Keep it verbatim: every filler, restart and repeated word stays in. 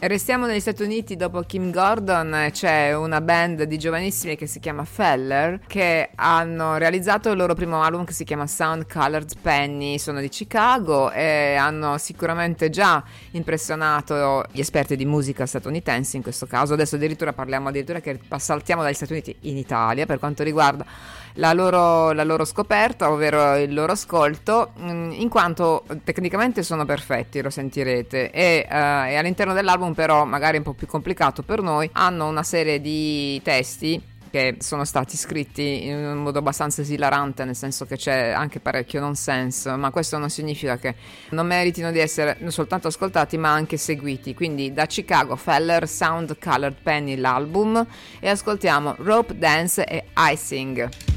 Restiamo negli Stati Uniti. Dopo Kim Gordon c'è una band di giovanissimi che si chiama Feller, che hanno realizzato il loro primo album che si chiama Sound Colored Penny. Sono di Chicago e hanno sicuramente già impressionato gli esperti di musica statunitensi in questo caso. Adesso addirittura parliamo addirittura che saltiamo dagli Stati Uniti in Italia per quanto riguarda la loro, la loro scoperta, ovvero il loro ascolto, in quanto tecnicamente sono perfetti, lo sentirete, e, uh, e all'interno dell'album, però magari un po' più complicato per noi, hanno una serie di testi che sono stati scritti in un modo abbastanza esilarante, nel senso che c'è anche parecchio nonsense, ma questo non significa che non meritino di essere non soltanto ascoltati ma anche seguiti. Quindi da Chicago, Feller, Sound Colored Penny l'album, e ascoltiamo Rope Dance e Icing.